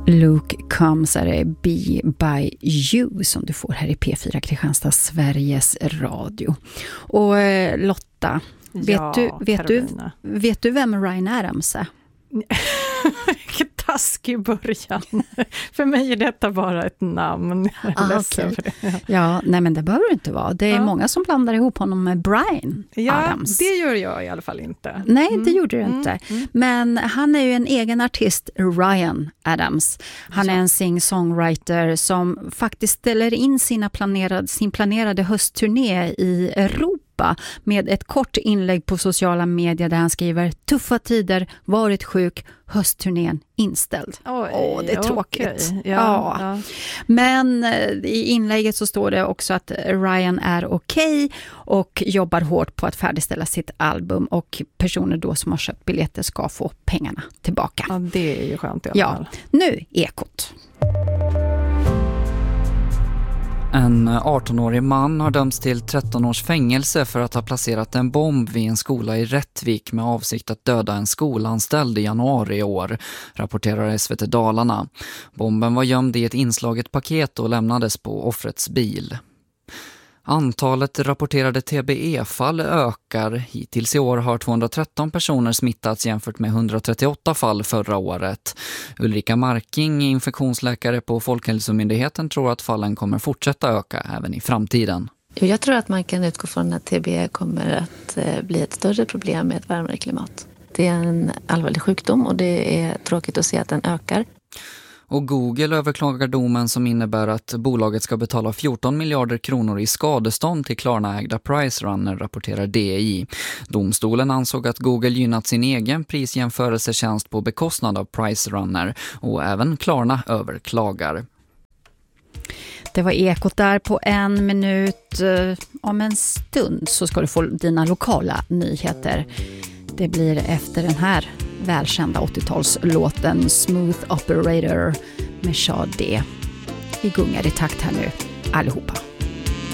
Luke Combs är det Be By You som du får här i P4 Kristianstad, Sveriges Radio. Och Lotta, vet du vem Ryan Adams är? Vilken taskig början. För mig är detta bara ett namn. Okay. Ja, nej men det behöver det inte vara. Det är många som blandar ihop honom med Bryan Adams. Det gör jag i alla fall inte. Nej, det gjorde du inte. Men han är ju en egen artist, Ryan Adams. Han är en sing-songwriter som faktiskt ställer in sin planerade höstturné i Europa med ett kort inlägg på sociala medier där han skriver: tuffa tider, varit sjuk, höstturnén inställd. Det är tråkigt. Okay. Ja. Men i inlägget så står det också att Ryan är okej och jobbar hårt på att färdigställa sitt album, och personer då som har köpt biljetter ska få pengarna tillbaka. Ja, det är ju skönt i alla fall. Nu Ekot. En 18-årig man har dömts till 13 års fängelse för att ha placerat en bomb vid en skola i Rättvik med avsikt att döda en skolanställd i januari i år, rapporterar SVT Dalarna. Bomben var gömd i ett inslaget paket och lämnades på offrets bil. Antalet rapporterade TBE-fall ökar. Hittills i år har 213 personer smittats jämfört med 138 fall förra året. Ulrika Marking, infektionsläkare på Folkhälsomyndigheten, tror att fallen kommer fortsätta öka även i framtiden. Jag tror att man kan utgå från att TBE kommer att bli ett större problem med ett varmare klimat. Det är en allvarlig sjukdom och det är tråkigt att se att den ökar. Och Google överklagar domen som innebär att bolaget ska betala 14 miljarder kronor i skadestånd till Klarna-ägda PriceRunner, rapporterar DI. Domstolen ansåg att Google gynnat sin egen prisjämförelsetjänst på bekostnad av PriceRunner, och även Klarna överklagar. Det var Ekot där på 1 minut. Om en stund så ska du få dina lokala nyheter. Det blir efter den här välkända 80-talslåten Smooth Operator med Sade. Vi gungar i takt här nu, allihopa.